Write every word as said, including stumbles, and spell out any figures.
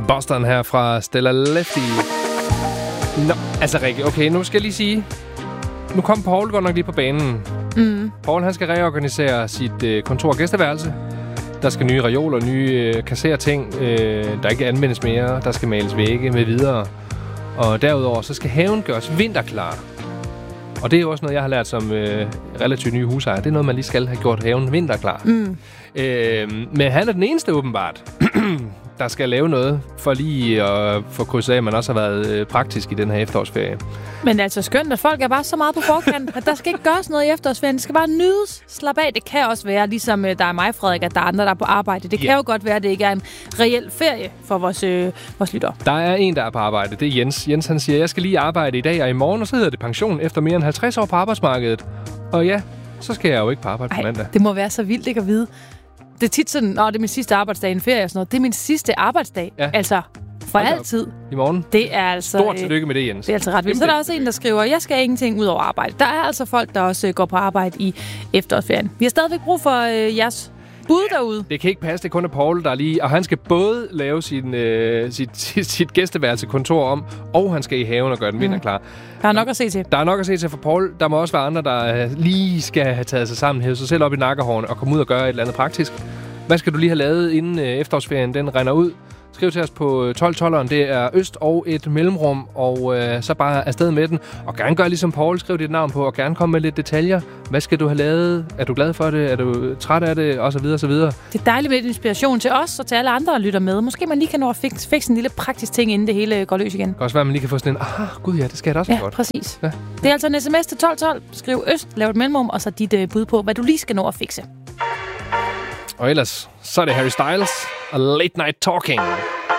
Boston her fra Stella Lefty. Nå, altså Rikke, okay, nu skal jeg lige sige... Nu kom Paul godt nok lige på banen. Mm. Paul, han skal reorganisere sit øh, kontor- og gæsteværelse. Der skal nye reoler, nye øh, kasserting, øh, der ikke anvendes mere. Der skal males vægge med videre. Og derudover, så skal haven gøres vinterklar. Og det er jo også noget, jeg har lært som øh, relativt nye husejer. Det er noget, man lige skal have gjort haven vinterklar. Mm. Øh, men han er den eneste åbenbart, der skal lave noget for lige at få krydset af, at man også har været øh, praktisk i den her efterårsferie. Men altså skønt, at folk er bare så meget på forkant, at der skal ikke gøres noget i efterårsferien. Det skal bare nydes, slap af. Det kan også være, ligesom øh, der er mig, Frederik, at der er andre, der er på arbejde. Det kan yeah. jo godt være, at det ikke er en reel ferie for vores, øh, vores lytter. Der er en, der er på arbejde. Det er Jens. Jens han siger, jeg skal lige arbejde i dag og i morgen, og så hedder det pension efter mere end halvtreds år på arbejdsmarkedet. Og ja, så skal jeg jo ikke på arbejde på Ej, mandag. Det må være så vildt ikke at vide. Det er tit sådan, åh, det er min sidste arbejdsdag i en ferie og sådan noget. Det er min sidste arbejdsdag. Ja. Altså, for Hold altid. Op. I morgen. Det er altså... Stort tillykke med det, Jens. Det er altså ret vildt. Så er der også en, der skriver, jeg skal ingenting ud over arbejde. Der er altså folk, der også går på arbejde i efterårsferien. Vi har stadigvæk brug for øh, jeres bud derude. Det kan ikke passe, det kun er Paul, der er lige... Og han skal både lave sin, øh, sit, sit, sit gæsteværelsekontor om, og han skal i haven og gøre den vinterklar. Der er nok at se til. Der er nok at se til for Paul. Der må også være andre, der lige skal have taget sig sammen, hæve sig selv op i nakkehårene og komme ud og gøre et eller andet praktisk. Hvad skal du lige have lavet, inden øh, efterårsferien den render ud? Skriv til os på tolv tolveren. Det er øst og et mellemrum, og øh, så bare afsted med den. Og gerne gør ligesom Paul. Skriv dit navn på, og gerne komme med lidt detaljer. Hvad skal du have lavet? Er du glad for det? Er du træt af det? Og så videre, så videre. Det er dejligt med inspiration til os og til alle andre, der lytter med. Måske man lige kan nå at fikse, fikse en lille praktisk ting, inden det hele går løs igen. Det kan også være, at man lige kan få sådan en, ah, gud ja, det skal jeg da også ja, godt. Præcis. Ja, præcis. Det er altså en sms til tolv tolv. Skriv øst, lav et mellemrum, og så dit øh, bud på, hvad du lige skal nå at fikse. Og ellers, så er det Harry Styles og Late Night Talking.